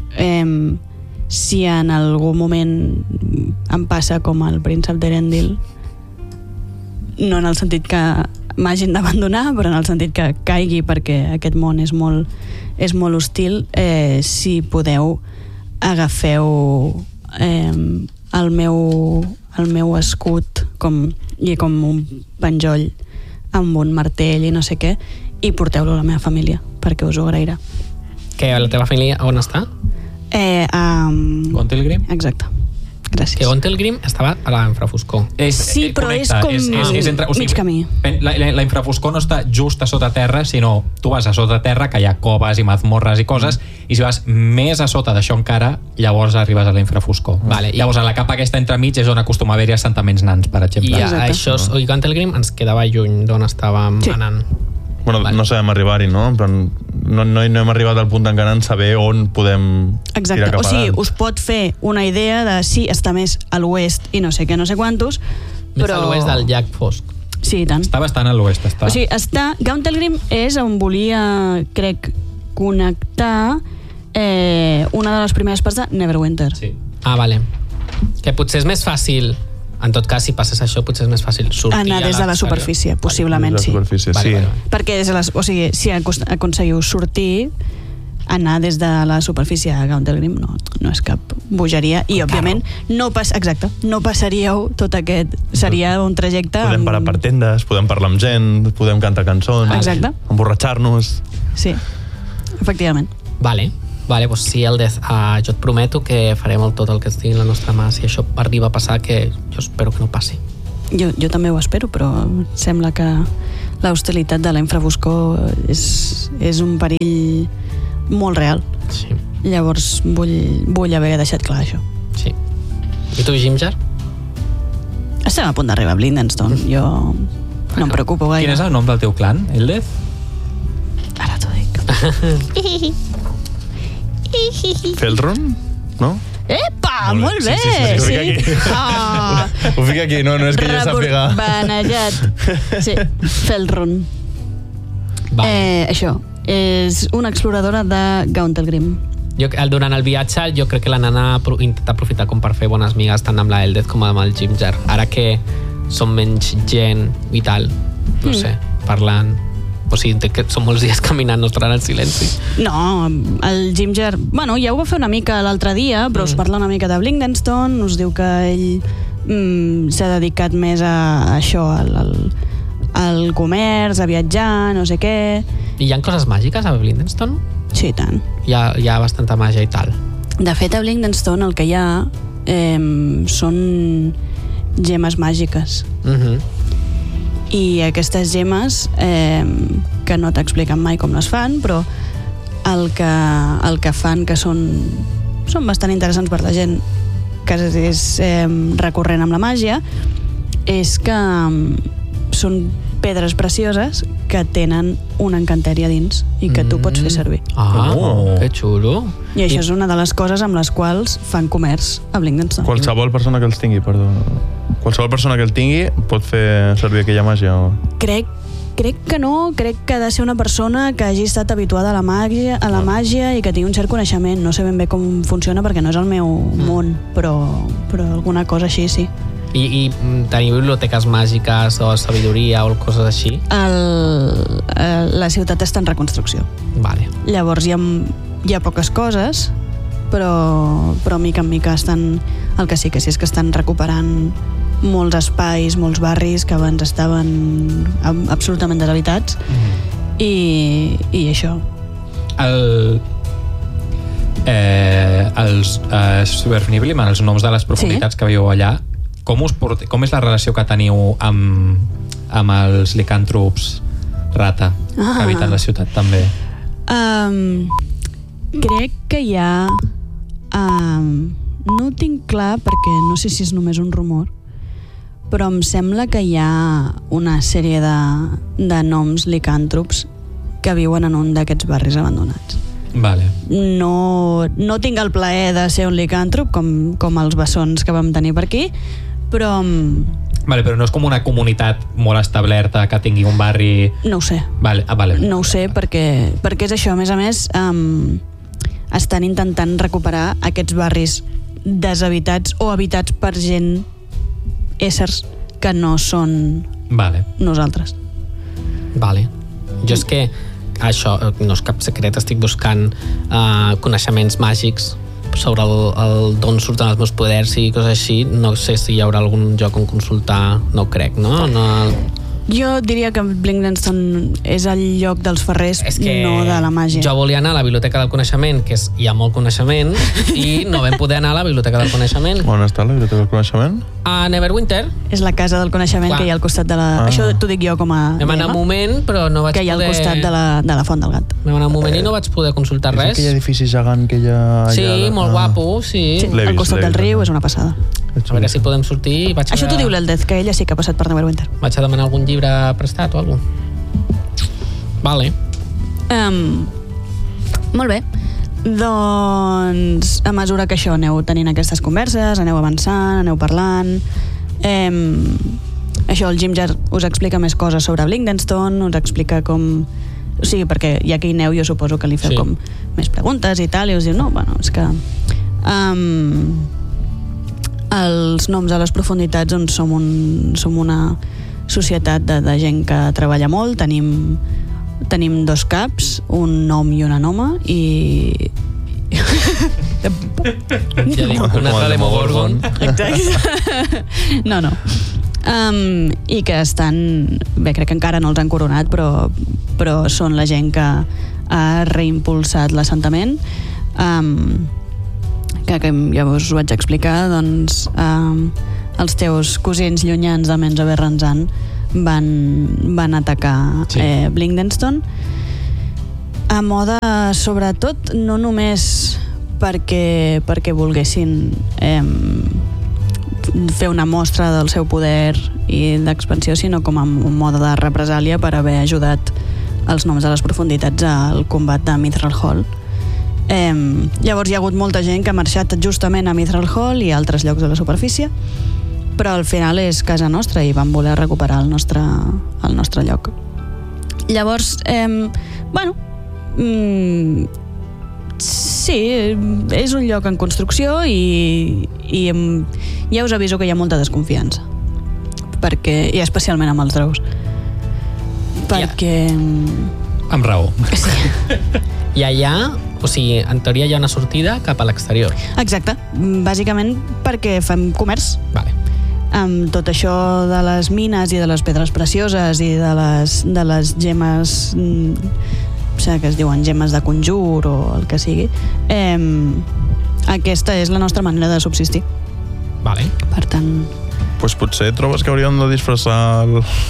Speaker 1: si en algun moment em passa com el príncep d'Erendil, no en el sentit que m'hagin d'abandonar, però en el sentit que caigui perquè aquest món és molt hostil, si podeu agafeu el meu escut i com un penjoll amb un martell i no sé què, i porteu-lo a la meva família, perquè us ho agrairà.
Speaker 3: Que la teva família on està?
Speaker 4: Gontilgrim?
Speaker 1: Exacte. Gràcies.
Speaker 3: Que Gontilgrim estava a la infrafoscor.
Speaker 1: Sí, però és com mig camí.
Speaker 4: La infrafoscor no està just a sota terra, sinó tu vas a sota terra, que hi ha coves i mazmorres i coses, i si vas més a sota d'això encara, llavors arribes a la infrafoscor.
Speaker 3: Vale,
Speaker 4: llavors a la capa aquesta entremig és on acostuma a haver-hi assentaments nans, per exemple.
Speaker 3: I això, Gontilgrim ens quedava lluny d'on estàvem anant.
Speaker 2: Bueno, no sabem arribar-hi, no? No hem arribat al punt encara en saber on podem tirar cap
Speaker 1: o sigui, us pot fer una idea de si està més a l'oest i no sé què, no sé quantos,
Speaker 3: però... Més a l'oest del llac fosc.
Speaker 1: Sí, tant.
Speaker 4: Està bastant a l'oest, està.
Speaker 1: O sigui, Gontilgrim és on volia, crec, connectar una de les primeres parts de Neverwinter.
Speaker 4: Sí.
Speaker 3: Ah, vale. Que potser és més fàcil... En tot cas, si passes això, potser és més fàcil sortir
Speaker 1: anar des de la superfície, possiblement sí.
Speaker 2: Vale.
Speaker 1: Perquè si aconseguiu sortir, anar des de la superfície a Gontilgrim no és cap bogeria, i òbviament no passaríeu tot aquest, seria un trajecte...
Speaker 2: Podem parar per tendes, podem parlar amb gent, podem cantar cançons, emborratxar-nos...
Speaker 1: Sí, efectivament.
Speaker 3: Vale. Vale, doncs sí, Eldez, jo et prometo que farem tot el que estigui en la nostra mà. Si això arriba a passar, que jo espero que no passi.
Speaker 1: Jo també ho espero, però sembla que l'hostilitat de la infrabuscó és un perill molt real.
Speaker 3: Sí.
Speaker 1: Llavors vull haver deixat clar això.
Speaker 3: Sí. I tu, Ginger?
Speaker 1: Estem a punt d'arribar a Blindenston. Jo no em preocupo gaire.
Speaker 4: Quin és el nom del teu clan, Eldez?
Speaker 1: Ara t'ho dic.
Speaker 2: Felron? No?
Speaker 1: Epa, molt bé! Sí.
Speaker 2: Ho fica aquí, no és que jo sàpiga.
Speaker 1: Banejat. Sí, Felron. Això, és una exploradora de Gauntelgrim.
Speaker 3: Durant el viatge jo crec que la nana intenta aprofitar com per fer bones migues tant amb la Eldez com amb el Ginger. Ara que som menys gent i tal, no sé, parlant... O sigui, que són molts dies caminant, no estaran en silenci.
Speaker 1: No, el Ginger... Bueno, ja ho va fer una mica l'altre dia, però us parla una mica de Blindenston, us diu que ell s'ha dedicat més a això, al comerç, a viatjar, no sé què...
Speaker 3: I hi ha coses màgiques a Blindenston?
Speaker 1: Sí, tant.
Speaker 3: Hi ha bastanta màgia i tal.
Speaker 1: De fet, a Blindenston el que hi ha són gemes màgiques. I aquestes gemes que no t'expliquen mai com les fan, però el que fan que són bastant interessants per la gent que és recurrent amb la màgia és que són pedres precioses que tenen un encanteri a dins i que tu pots fer servir.
Speaker 3: Que xulo.
Speaker 1: I això és una de les coses amb les quals fan comerç a Blindenston.
Speaker 2: Qualsevol persona que els tingui, perdó. Qualsevol persona que el tingui pot fer servir aquella màgia?
Speaker 1: Crec que no, crec que ha de ser una persona que hagi estat habituada a la màgia i que tingui un cert coneixement. No sé ben bé com funciona perquè no és el meu món, però alguna cosa així, sí.
Speaker 3: I teniu biblioteques màgiques o sabidoria o coses així?
Speaker 1: La ciutat està en reconstrucció.
Speaker 3: Vale.
Speaker 1: Llavors hi ha poques coses, però mica en mica estan... El que sí és que estan recuperant molts espais, molts barris que abans estaven absolutament deshabitats i això.
Speaker 4: Els Sverfniblim, els noms de les profunditats que viu allà, com és la relació que teniu amb els licàntrops rata que habiten la ciutat també?
Speaker 1: Crec que hi ha no ho tinc clar perquè no sé si és només un rumor, però em sembla que hi ha una sèrie de noms licàntrops que viuen en un d'aquests barris abandonats.
Speaker 4: Vale.
Speaker 1: No tinc el plaer de ser un licàntrop com els bessons que vam tenir per aquí, però...
Speaker 4: Vale, però no és com una comunitat molt establerta que tingui un barri...
Speaker 1: No ho sé.
Speaker 4: Vale.
Speaker 1: No ho sé perquè és això. A més, estan intentant recuperar aquests barris deshabitats o habitats per gent, éssers que no són nosaltres.
Speaker 3: Vale. Jo és que això no és cap secret, estic buscant coneixements màgics sobre el d'on surten els meus poders i coses així. No sé si hi haurà algun lloc on consultar, no ho crec, no?
Speaker 1: Jo diria que Blindenston és el lloc dels ferrers, no de la màgia.
Speaker 3: Jo volia anar a la Biblioteca del Coneixement, que hi ha molt coneixement, i no vam poder anar a la Biblioteca del Coneixement.
Speaker 2: On està la Biblioteca del Coneixement?
Speaker 3: A Neverwinter.
Speaker 1: És la casa del coneixement que hi ha al costat de la... Això t'ho dic jo com a...
Speaker 3: Vam anar un moment, però no vaig poder...
Speaker 1: Que hi ha al costat de la Font del Gat.
Speaker 3: Vam anar un moment i no vaig poder consultar res.
Speaker 2: És aquell edifici gegant que hi ha allà...
Speaker 3: Sí, molt guapo, sí.
Speaker 1: Al costat del riu, és una passada.
Speaker 3: A veure si podem sortir i vaig...
Speaker 1: Això t'ho diu l'Eldez, que ella sí que ha passat per Neverwinter.
Speaker 3: Vaig a demanar algun llibre prestat o alguna cosa. Vale.
Speaker 1: Molt bé. Doncs a mesura que això aneu tenint aquestes converses, aneu avançant, aneu parlant, això el Ginger us explica més coses sobre Blindenston, us explica com... O sigui, perquè ja que hi aneu jo suposo que li feu com més preguntes i tal, i us diu, no, bueno, és que els noms a les profunditats on som una societat de gent que treballa molt, tenim 2 caps, un nom i una noma, i...
Speaker 3: Ja dic, un altre Demogorgon.
Speaker 1: Exacte. No. I que estan... Bé, crec que encara no els han coronat, però són la gent que ha reimpulsat l'assentament. que ja us ho vaig explicar, doncs els teus cosins llunyans de Menzo Berranzan van atacar Blingdenstone a mode, sobretot, no només perquè volguessin fer una mostra del seu poder i d'expansió, sinó com a un mode de represàlia per haver ajudat els noms de les profunditats al combat de Mithril Hall. Llavors hi ha hagut molta gent que ha marxat justament a Mithril Hall i a altres llocs de la superfície, però al final és casa nostra i vam voler recuperar el nostre lloc. Llavors, sí, és un lloc en construcció i ja us aviso que hi ha molta desconfiança, i especialment amb els draus, perquè...
Speaker 4: Amb raó.
Speaker 3: I allà, o sigui, en teoria hi ha una sortida cap a l'exterior.
Speaker 1: Exacte, bàsicament perquè fem comerç.
Speaker 3: Vale.
Speaker 1: Amb tot això de les mines i de les pedres precioses i de les gemes, que es diuen gemes de conjur o el que sigui, aquesta és la nostra manera de subsistir.
Speaker 3: Vale.
Speaker 1: Per tant...
Speaker 2: Pues potser trobes que hauríem de disfressar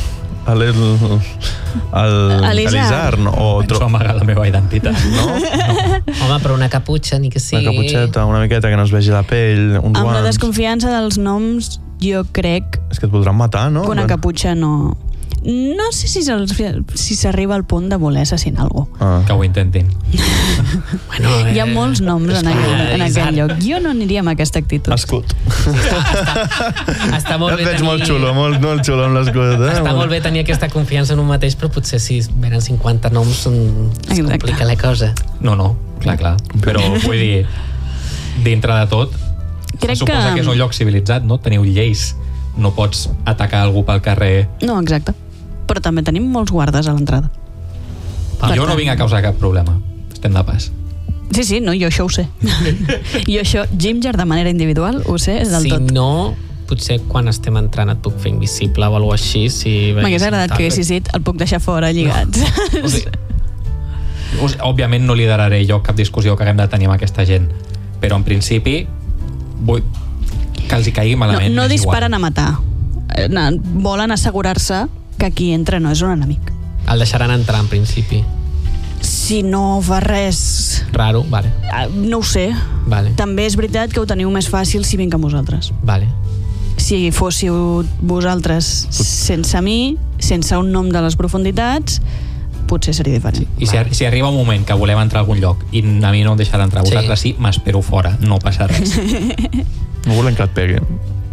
Speaker 2: l'Elisar, no?
Speaker 4: Penso amagar la meva identitat.
Speaker 2: No?
Speaker 3: Home, però una caputxa, ni que sigui...
Speaker 2: Una caputxeta, una miqueta que no es vegi la pell, uns guants...
Speaker 1: Amb la desconfiança dels noms, jo crec...
Speaker 2: És que et voldran matar, no?
Speaker 1: Que una caputxa no... No sé si s'arriba al punt de voler assassinar algú.
Speaker 4: Que ho intentin.
Speaker 1: Bueno, hi ha molts noms en aquell lloc. Jo no aniria amb aquesta actitud.
Speaker 2: Escut.
Speaker 3: Està molt bé
Speaker 2: tenir... Et veig molt xulo, molt xulo amb l'escut.
Speaker 3: Està molt bé tenir aquesta confiança en un mateix, però potser si venen 50 noms es complica la cosa.
Speaker 4: No, clar. Però vull dir, dintre de tot, se suposa que és un lloc civilitzat, no? Teniu lleis. No pots atacar algú pel carrer.
Speaker 1: No, exacte. Però també tenim molts guardes a l'entrada.
Speaker 4: Jo no vinc a causar cap problema. Estem de pas.
Speaker 1: Sí, no, jo això ho sé. Jo això, Ginger, de manera individual, ho sé del tot.
Speaker 3: Si no, potser quan estem entrant et puc fer invisible o alguna així.
Speaker 1: M'hagués agradat que haguessis dit el puc deixar fora lligats.
Speaker 4: Òbviament no lideraré jo cap discussió que haguem de tenir amb aquesta gent, però en principi vull que els hi caigui malament.
Speaker 1: No disparen a matar. Volen assegurar-se que qui entra no és un enemic.
Speaker 3: El deixaran entrar, en principi.
Speaker 1: Si no fa res...
Speaker 3: Raro, vale.
Speaker 1: No ho sé.
Speaker 3: Vale.
Speaker 1: També és veritat que ho teniu més fàcil si vinc amb vosaltres.
Speaker 3: Vale.
Speaker 1: Si fóssiu vosaltres sense mi, sense un nom de les profunditats, potser seria diferent.
Speaker 4: I si arriba un moment que volem entrar a algun lloc i a mi no em deixarà entrar, vosaltres sí, m'espero fora, no passa res.
Speaker 2: No volem que et peguin.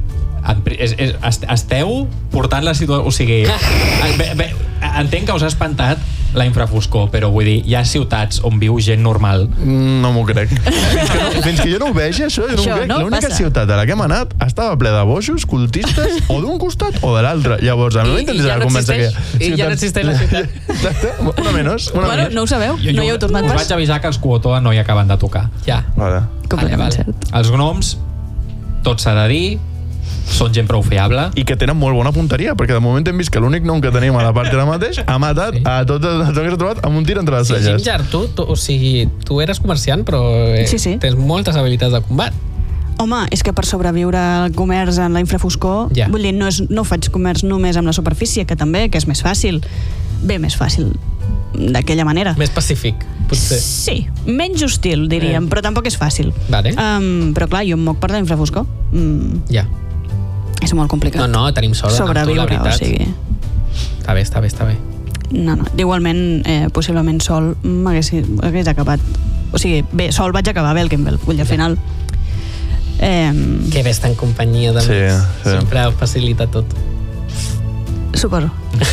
Speaker 4: Esteu portant la situació... O sigui, entenc que us ha espantat la infrafoscor, però vull dir, hi ha ciutats on viu gent normal.
Speaker 2: No m'ho crec. Fins que jo no ho vegi, això, jo no ho crec. L'única ciutat a la que hem anat estava ple de boixos, cultistes, o d'un costat o de l'altre. Llavors, a mi m'intentes convèncer que...
Speaker 3: I ja no existeix la ciutat.
Speaker 2: Exacte, una menys.
Speaker 1: Bueno, no ho sabeu, no hi heu tornat pas.
Speaker 4: Us vaig avisar que els Kuotoa no hi acaben de tocar.
Speaker 3: Ja.
Speaker 2: Vale.
Speaker 1: Completament cert.
Speaker 4: Els gnoms, tot s'ha de dir, són gent prou fiable.
Speaker 2: I que tenen molt bona punteria, perquè de moment hem vist que l'únic nom que tenim a la part de la mateix ha matat a tot el que s'ha trobat amb un tir entre les celles.
Speaker 3: Ginger, tu eres comerciant, però tens moltes habilitats de combat.
Speaker 1: Home, és que per sobreviure al comerç en la infrafoscor, vull dir, no faig comerç només amb la superfície, que també, que és més fàcil. Bé, més fàcil d'aquella manera.
Speaker 3: Més pacífic, potser.
Speaker 1: Sí, menys hostil, diríem, però tampoc és fàcil.
Speaker 3: Vale.
Speaker 1: Però clar, jo em moc per la infrafoscor.
Speaker 3: Ja.
Speaker 1: És molt complicat.
Speaker 3: No, tenim sort
Speaker 1: sobreviure,
Speaker 3: amb tu, la veritat.
Speaker 1: O sigui...
Speaker 3: Està bé.
Speaker 1: No, igualment, possiblement sol m'hagués acabat. O sigui, bé, sol vaig acabar bé el Campbell, vull dir, al final...
Speaker 3: Que bé estar en companyia d'amics.
Speaker 2: Sí.
Speaker 3: Sempre facilita tot.
Speaker 1: Suposo.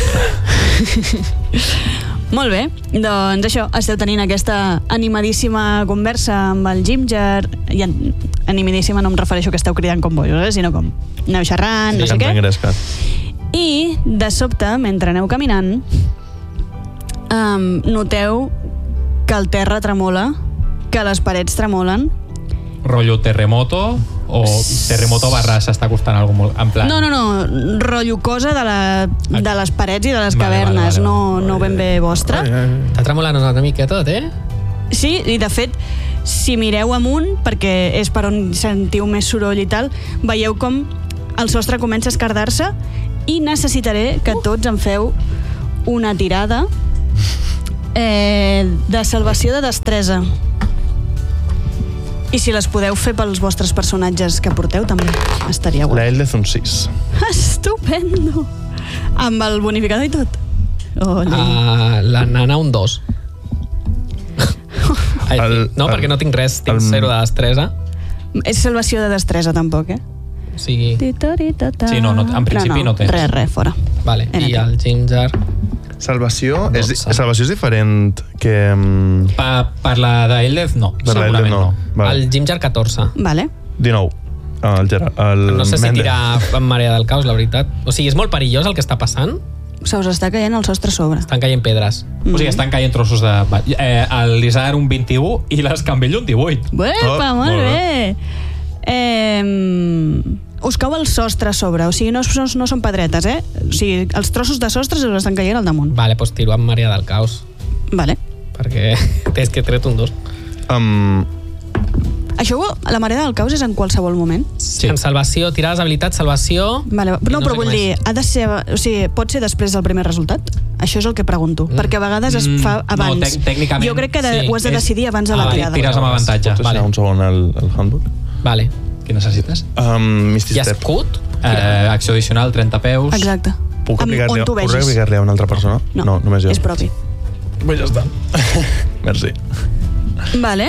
Speaker 1: Molt bé, doncs això, esteu tenint aquesta animadíssima conversa amb el Ginger, i animadíssima no em refereixo que esteu cridant com bojos, sinó com aneu xerrant, no sé què. I, de sobte, mentre aneu caminant, noteu que el terra tremola, que les parets tremolen.
Speaker 4: Rollo terremoto o terremoto barra s'està costant algú molt en plan...
Speaker 1: No, rotllo cosa de les parets i de les cavernes, no ben bé vostre.
Speaker 3: Està tremolant una mica tot,
Speaker 1: Sí, i de fet si mireu amunt, perquè és per on sentiu més soroll i tal, veieu com el sostre comença a esquerdar-se i necessitaré que tots em feu una tirada de salvació de destresa. I si les podeu fer pels vostres personatges que porteu, també estaria guai.
Speaker 2: La Eldez un 6.
Speaker 1: Estupendo! Amb el bonificador i tot.
Speaker 3: La nana un 2. No, perquè no tinc res, tinc 0 de destresa.
Speaker 1: És salvació de destresa, tampoc, eh?
Speaker 3: O sigui...
Speaker 4: Sí, no, en principi no tens.
Speaker 1: Res, fora.
Speaker 3: Vale, i el ginger...
Speaker 2: Salvació és diferent que...
Speaker 4: Per la d'Eldez, no.
Speaker 2: Segurament no.
Speaker 3: El ginger 14.
Speaker 1: Vale.
Speaker 2: 19. El Gerard.
Speaker 3: No sé si tira en marea del caos, la veritat. O sigui, és molt perillós el que està passant.
Speaker 1: Se us està caient el sostre a sobre.
Speaker 3: Estan caient pedres.
Speaker 4: O sigui, estan caient trossos de... El Lizar un 21 i l'Escambell un 18.
Speaker 1: Uepa, molt bé! Us cau el sostre a sobre, o sigui, no són pedretes, eh? O sigui, els trossos de sostre us estan caient al damunt.
Speaker 3: Vale, doncs tiro amb marea del caos.
Speaker 1: Vale.
Speaker 3: Perquè és que he tret un 2.
Speaker 1: Això, la marea del caos és en qualsevol moment?
Speaker 3: Sí. En salvació, tirar les habilitats, salvació...
Speaker 1: Vale, no, però vull dir, ha de ser... O sigui, pot ser després del primer resultat? Això és el que pregunto, perquè a vegades es fa abans.
Speaker 4: No, tècnicament...
Speaker 1: Jo crec que ho has de decidir abans de la tirada.
Speaker 4: Tires amb avantatge.
Speaker 2: Pots un segon el handbook?
Speaker 3: Vale.
Speaker 4: Què necessites?
Speaker 2: Misty Step.
Speaker 3: I escut?
Speaker 4: Acció addicional, 30 peus...
Speaker 1: Exacte.
Speaker 2: Puc aplicar-li a una altra persona?
Speaker 1: No,
Speaker 2: només jo.
Speaker 1: És propi.
Speaker 2: Pues ja està. Merci.
Speaker 1: Vale.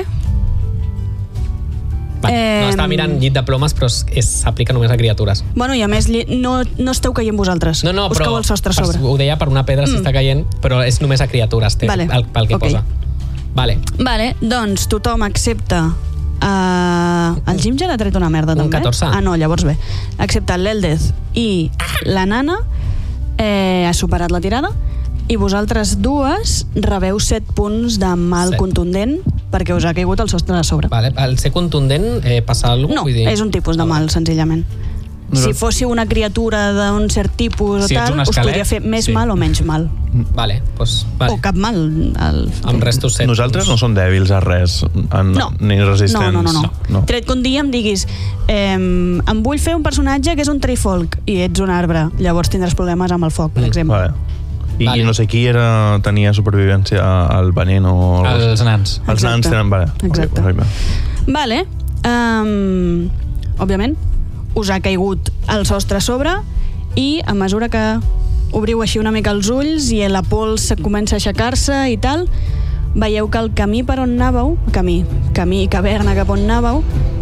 Speaker 3: No, estava mirant llit de plomes, però s'aplica només a criatures.
Speaker 1: Bueno, i a més no esteu caient vosaltres.
Speaker 3: No,
Speaker 1: us cau el sostre a sobre.
Speaker 3: Ho deia per una pedra si està caient, però és només a criatures, pel que posa. Vale,
Speaker 1: doncs tothom accepta... el Ginger ha tret una merda, també.
Speaker 3: Un 14.
Speaker 1: Ah, no, llavors bé. Excepte l'Eldez i la nana ha superat la tirada i vosaltres dues rebeu 7 punts de mal contundent perquè us ha caigut el sostre de sobre.
Speaker 3: Vale. El ser contundent passa alguna cosa?
Speaker 1: No, és un tipus de mal, senzillament. Si fóssiu una criatura d'un cert tipus o tal, us podria fer més mal o menys mal.
Speaker 3: Vale, doncs... Vale.
Speaker 1: O cap mal.
Speaker 3: Amb restos 7
Speaker 2: Nosaltres no som dèbils a res, ni resistents.
Speaker 1: No. Tret que un dia em diguis em vull fer un personatge que és un trifolk i ets un arbre, llavors tindràs problemes amb el foc, per exemple.
Speaker 2: Vale. I no sé qui tenia supervivència al veneno...
Speaker 4: Els nans.
Speaker 2: Els nans tenen... Vale.
Speaker 1: Exacte. Vale. Òbviament, us ha caigut el sostre a sobre i a mesura que obriu així una mica els ulls i la pols comença a aixecar-se i tal, veieu que el camí per on anàveu, camí i caverna cap on anàveu,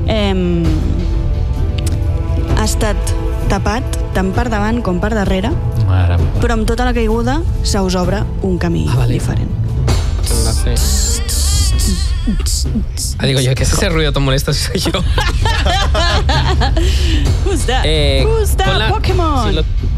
Speaker 1: ha estat tapat tant per davant com per darrere, però amb tota la caiguda se us obre un camí diferent.
Speaker 3: Digo yo, ¿qué es ese ruido tan molesto si soy yo?
Speaker 1: Who's that? Pokémon?